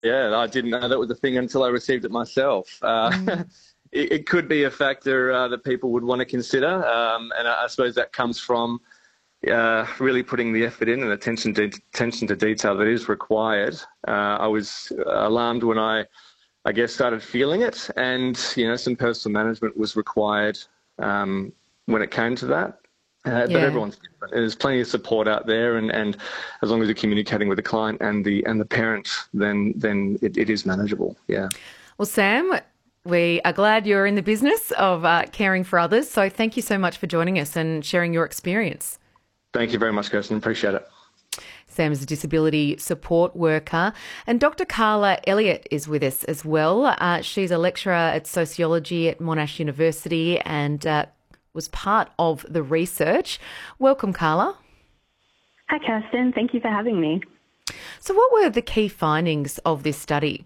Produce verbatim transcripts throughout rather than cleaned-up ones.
Yeah, I didn't know that was a thing until I received it myself. Uh, Mm. it, it could be a factor uh, that people would want to consider, um, and I, I suppose that comes from uh, really putting the effort in and attention to attention to detail that is required. Uh, I was alarmed when I, I guess, started feeling it, and you know, some personal management was required um, when it came to that. Uh, but Yeah. everyone's different. There's plenty of support out there, and, and as long as you're communicating with the client and the and the parent, then then it, it is manageable. Yeah. Well, Sam, we are glad you're in the business of uh, caring for others. So thank you so much for joining us and sharing your experience. Thank you very much, Kirsten. Appreciate it. Sam is a disability support worker. And Doctor Carla Elliott is with us as well. Uh, she's a lecturer at sociology at Monash University and uh, was part of the research. Welcome, Carla. Hi, Kirsten. Thank you for having me. So what were the key findings of this study?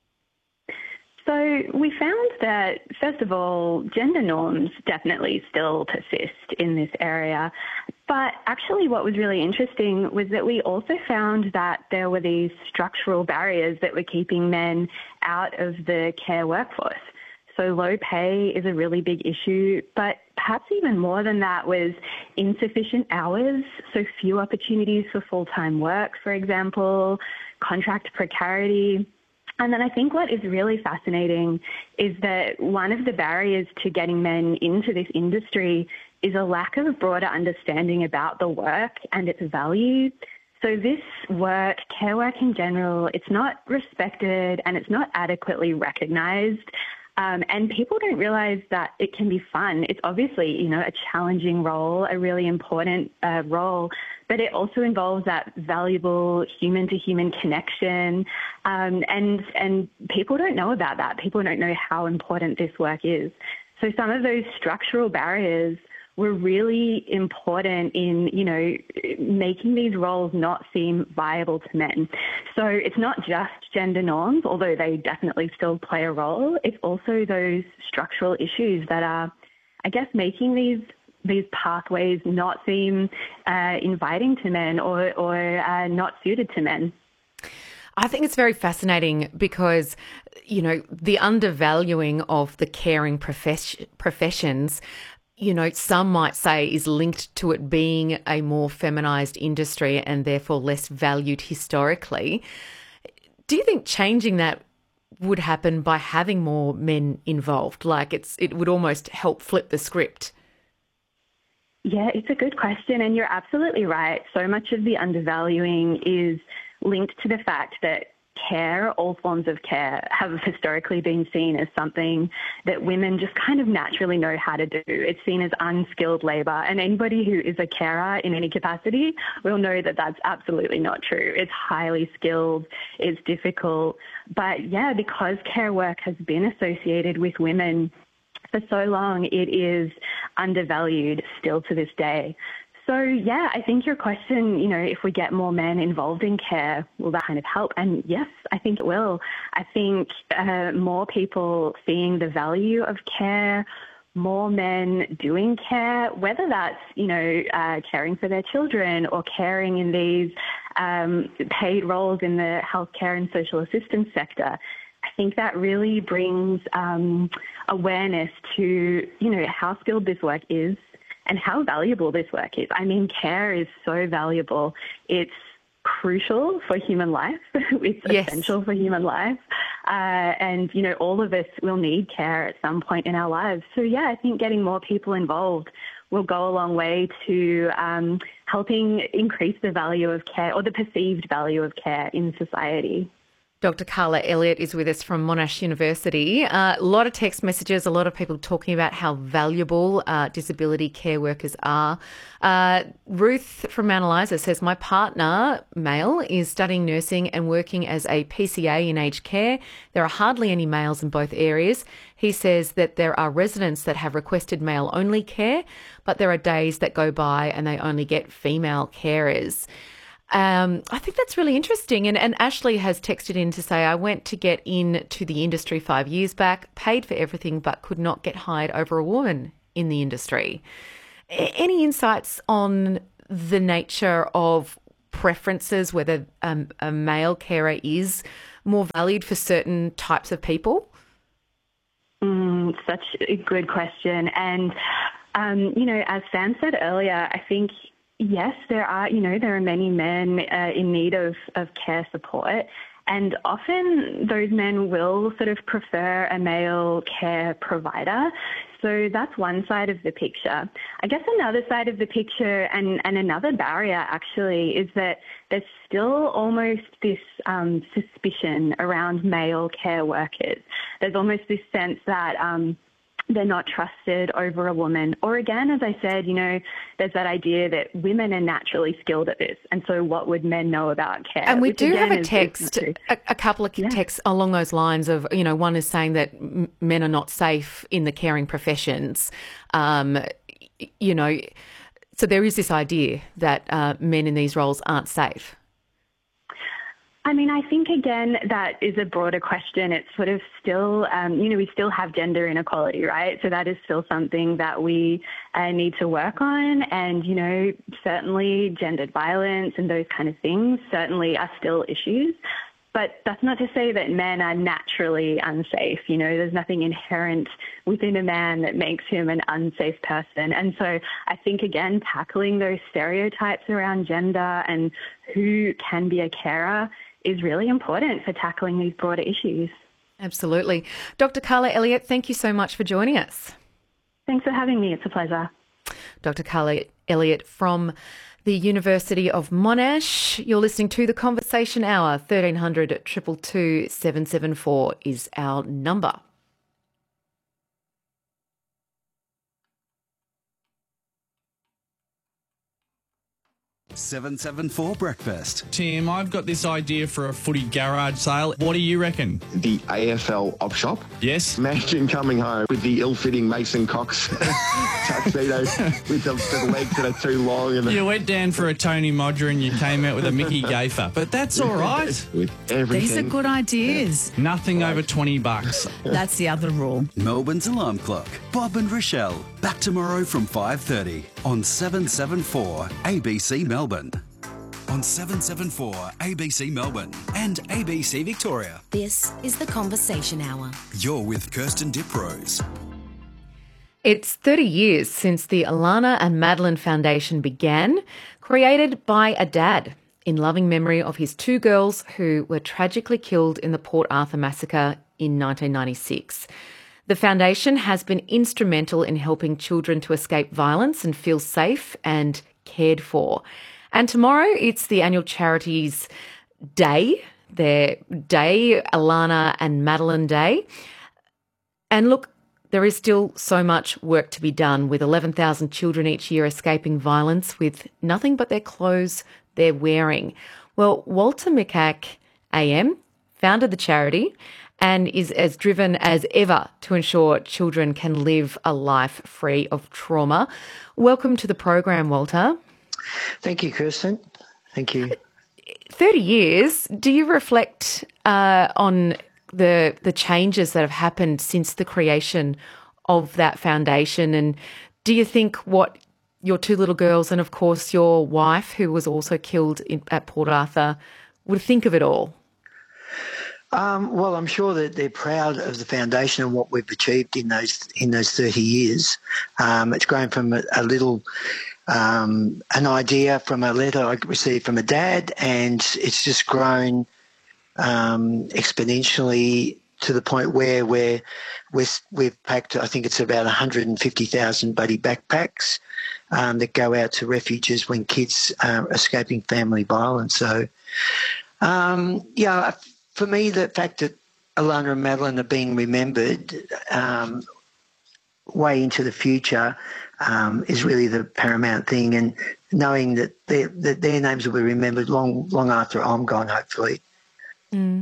So we found that, first of all, gender norms definitely still persist in this area. But actually what was really interesting was that we also found that there were these structural barriers that were keeping men out of the care workforce. So low pay is a really big issue, but perhaps even more than that was insufficient hours, so few opportunities for full-time work, for example, contract precarity. And then I think what is really fascinating is that one of the barriers to getting men into this industry is a lack of broader understanding about the work and its value. So this work, care work in general, it's not respected and it's not adequately recognised. Um, and people don't realise that it can be fun. It's obviously, you know, a challenging role, a really important uh, role, but it also involves that valuable human-to-human connection. Um, and and people don't know about that. People don't know how important this work is. So some of those structural barriers were really important in, you know, making these roles not seem viable to men. So it's not just gender norms, although they definitely still play a role. It's also those structural issues that are, I guess, making these these pathways not seem uh, inviting to men or, or uh, not suited to men. I think it's very fascinating because, you know, the undervaluing of the caring profess- professions, you know, some might say is linked to it being a more feminised industry and therefore less valued historically. Do you think changing that would happen by having more men involved? Like it's it would almost help flip the script. Yeah, it's a good question, and you're absolutely right. So much of the undervaluing is linked to the fact that care, all forms of care, have historically been seen as something that women just kind of naturally know how to do. It's seen as unskilled labour, and anybody who is a carer in any capacity will know that that's absolutely not true. It's highly skilled, it's difficult, but yeah, because care work has been associated with women for so long, it is undervalued still to this day. So, yeah, I think your question, you know, if we get more men involved in care, will that kind of help? And yes, I think it will. I think uh, more people seeing the value of care, more men doing care, whether that's, you know, uh, caring for their children or caring in these um, paid roles in the healthcare and social assistance sector. I think that really brings um, awareness to, you know, how skilled this work is and how valuable this work is. I mean, care is so valuable. It's crucial for human life. It's Yes. essential for human life. Uh, and, you know, all of us will need care at some point in our lives. So, yeah, I think getting more people involved will go a long way to um, helping increase the value of care or the perceived value of care in society. Doctor Carla Elliott is with us from Monash University. Uh, a lot of text messages, a lot of people talking about how valuable uh, disability care workers are. Uh, Ruth from Mount Eliza says, my partner, male, is studying nursing and working as a P C A in aged care. There are hardly any males in both areas. He says that there are residents that have requested male-only care, but there are days that go by and they only get female carers. Um, I think that's really interesting. And, and Ashley has texted in to say, I went to get into the industry five years back, paid for everything, but could not get hired over a woman in the industry. A- any insights on the nature of preferences, whether um, a male carer is more valued for certain types of people? Mm, such a good question. And, um, you know, as Sam said earlier, I think, yes, there are, you know, there are many men uh, in need of, of care support. And often those men will sort of prefer a male care provider. So that's one side of the picture. I guess another side of the picture and, and another barrier actually is that there's still almost this um, suspicion around male care workers. There's almost this sense that um, they're not trusted over a woman. Or again, as I said, you know, there's that idea that women are naturally skilled at this. And so what would men know about care? And we Which do again have a is- text, is a, a couple of Yeah. texts along those lines of, you know, one is saying that m- men are not safe in the caring professions. Um, y- you know, so there is this idea that uh, men in these roles aren't safe. I mean, I think, again, that is a broader question. It's sort of still, um, you know, we still have gender inequality, right? So that is still something that we uh, need to work on. And, you know, certainly gendered violence and those kind of things certainly are still issues. But that's not to say that men are naturally unsafe. You know, there's nothing inherent within a man that makes him an unsafe person. And so I think, again, tackling those stereotypes around gender and who can be a carer is really important for tackling these broader issues. Absolutely. Doctor Carla Elliott, thank you so much for joining us. Thanks for having me. It's a pleasure. Doctor Carla Elliott from the University of Monash. You're listening to The Conversation Hour. thirteen hundred, two two two, seven seven four is our number. seven seven four Breakfast. Tim, I've got this idea for a footy garage sale. What do you reckon? The A F L op shop. Yes? Imagine coming home with the ill-fitting Mason Cox tuxedo with the, the legs that are too long. And the, You went down for a Tony Modger and you came out with a Mickey Gafer. But that's all right. with everything. These are good ideas. Nothing over twenty bucks. That's the other rule. Melbourne's alarm clock. Bob and Rochelle. Back tomorrow from five thirty on seven seven four A B C Melbourne. On seven seven four A B C Melbourne and A B C Victoria. This is The Conversation Hour. You're with Kirsten Diprose. It's thirty years since the Alana and Madeline Foundation began, created by a dad in loving memory of his two girls who were tragically killed in the Port Arthur massacre in nineteen ninety-six. The foundation has been instrumental in helping children to escape violence and feel safe and cared for. And tomorrow it's the annual charities day, their day, Alana and Madeline Day. And look, there is still so much work to be done, with eleven thousand children each year escaping violence with nothing but their clothes they're wearing. Well, Walter Mikac, A M, founded the charity and is as driven as ever to ensure children can live a life free of trauma. Welcome to the program, Walter. Thank you, Kirsten. Thank you. thirty years, do you reflect uh, on the the changes that have happened since the creation of that foundation? And do you think what your two little girls and, of course, your wife, who was also killed in, at Port Arthur, would think of it all? Um, well, I'm sure that they're proud of the foundation and what we've achieved in those in those thirty years. Um, it's grown from a, a little, um, an idea from a letter I received from a dad, and it's just grown um, exponentially to the point where we're, we're, we've packed, I think it's about one hundred fifty thousand buddy backpacks um, that go out to refuges when kids are escaping family violence. So, um, yeah, for me, the fact that Alana and Madeline are being remembered um, way into the future um, is really the paramount thing, and knowing that, that their names will be remembered long, long after I'm gone, hopefully. Mm.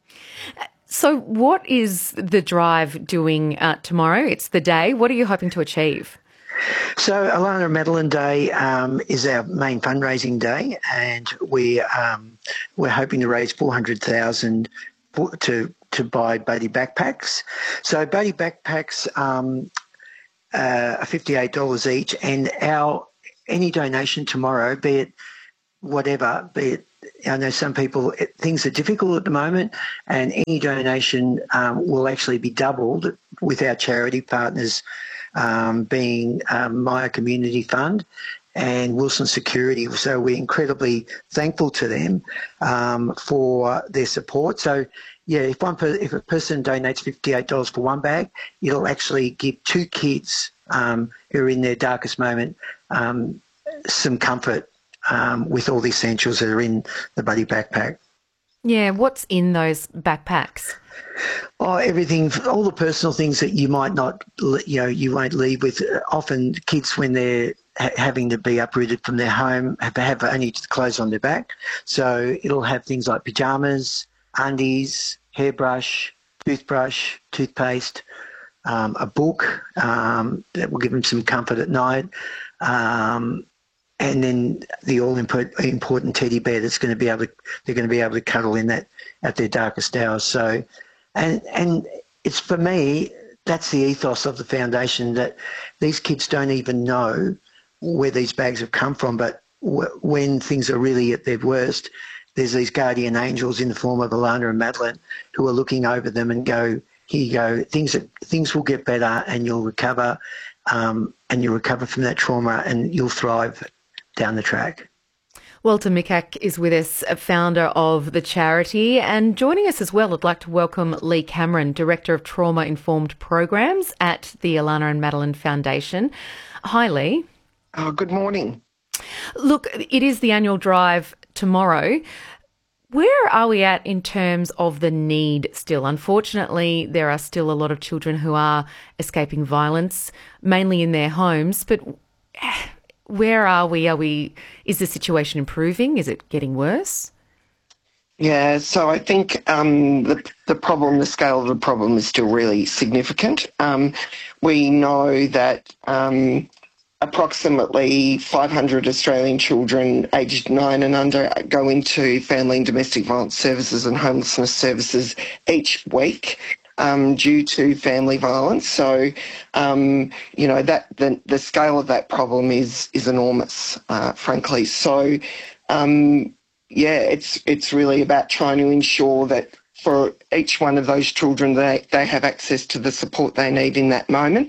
So what is the drive doing uh, tomorrow? It's the day. What are you hoping to achieve? So Alana and Madeline Day um, is our main fundraising day, and we um, we're hoping to raise four hundred thousand to to buy Buddy backpacks. So Buddy backpacks um, uh, are fifty-eight dollars each, and our any donation tomorrow, be it whatever, be it I know some people, things are difficult at the moment, and any donation um, will actually be doubled with our charity partners um, being um, Maya Community Fund and Wilson Security. So we're incredibly thankful to them um, for their support. So, yeah, if one per, if a person donates fifty-eight dollars for one bag, it'll actually give two kids um, who are in their darkest moment um, some comfort um, with all the essentials that are in the Buddy Backpack. Yeah, what's in those backpacks? Oh, everything, all the personal things that you might not, you know, you won't leave with. Often kids, when they're ha- having to be uprooted from their home, have, have only clothes on their back. So it'll have things like pyjamas, undies, hairbrush, toothbrush, toothpaste, um, a book um, that will give them some comfort at night, um, and then the all-important teddy bear that's going to be able to, they're going to be able to cuddle in that at their darkest hours. So, and and it's, for me, that's the ethos of the foundation, that these kids don't even know where these bags have come from, but w- when things are really at their worst, there's these guardian angels in the form of Alana and Madeline who are looking over them and go, here you go, things things will get better and you'll recover, um, and you'll recover from that trauma and you'll thrive down the track. Walter Mikac is with us, founder of the charity, and joining us as well, I'd like to welcome Lee Cameron, Director of Trauma-Informed Programs at the Alana and Madeline Foundation. Hi, Lee. Oh, good morning. Look, it is the annual drive tomorrow. Where are we at in terms of the need still? Unfortunately, there are still a lot of children who are escaping violence, mainly in their homes, but where are we? Are we? Is the situation improving? Is it getting worse? Yeah, so I think um, the the problem, the scale of the problem is still really significant. Um, we know that um, approximately five hundred Australian children aged nine and under go into family and domestic violence services and homelessness services each week. Um, due to family violence. So, um, you know, that the, the scale of that problem is is enormous, uh, frankly. So, um, yeah, it's it's really about trying to ensure that for each one of those children, they, they have access to the support they need in that moment.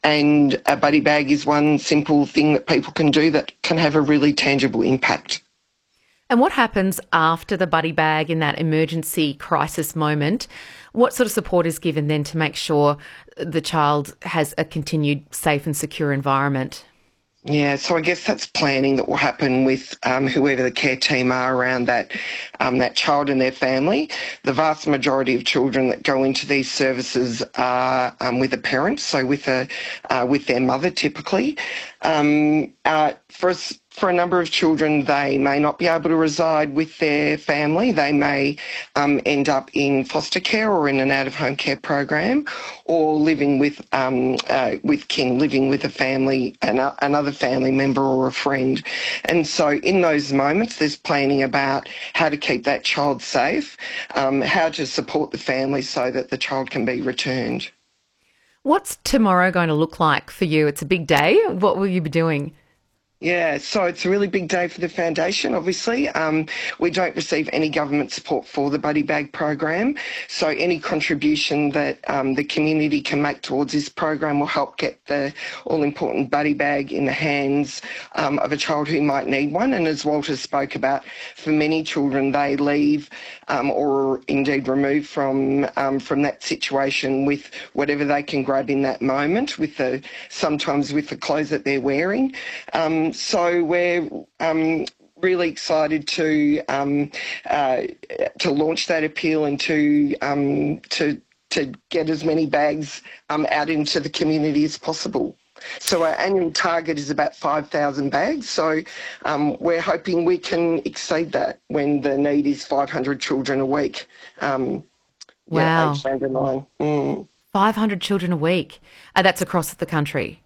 And a buddy bag is one simple thing that people can do that can have a really tangible impact. And what happens after the buddy bag in that emergency crisis moment? What sort of support is given then to make sure the child has a continued safe and secure environment? Yeah, so I guess that's planning that will happen with um, whoever the care team are around that um, that child and their family. The vast majority of children that go into these services are um, with a parent, so with a uh, with their mother typically. Um, uh, for us, For a number of children, they may not be able to reside with their family. They may um, end up in foster care or in an out-of-home care program, or living with um, uh, with kin, living with a family, an, another family member or a friend. And so in those moments, there's planning about how to keep that child safe, um, how to support the family so that the child can be returned. What's tomorrow going to look like for you? It's a big day. What will you be doing? Yeah, so it's a really big day for the foundation, obviously. Um, we don't receive any government support for the Buddy Bag program, so any contribution that um, the community can make towards this program will help get the all-important Buddy Bag in the hands um, of a child who might need one. And as Walter spoke about, for many children, they leave um, or indeed remove from um, from that situation with whatever they can grab in that moment, with the sometimes with the clothes that they're wearing. Um, So we're um, really excited to um, uh, to launch that appeal and to um, to to get as many bags um, out into the community as possible. So our annual target is about five thousand bags. So um, we're hoping we can exceed that when the need is five hundred children a week. Um, wow, yeah, aged under nine. Mm. five hundred children a week. Uh, that's across the country.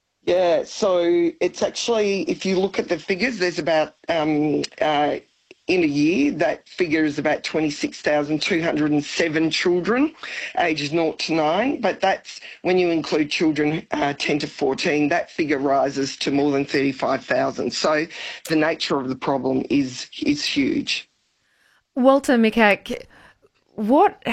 Yeah, so it's actually, if you look at the figures, there's about, um, uh, in a year. That figure is about twenty-six thousand two hundred seven children, ages zero to nine. But that's when you include children uh, ten to fourteen, that figure rises to more than thirty-five thousand. So the nature of the problem is is huge. Walter Mikac, what